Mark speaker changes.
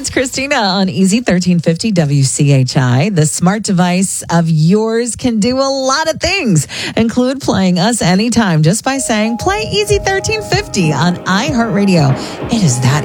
Speaker 1: It's Christina on Easy 1350 WCHI. The smart device of yours can do a lot of things, include playing us anytime just by saying play Easy 1350 on iHeartRadio. It is that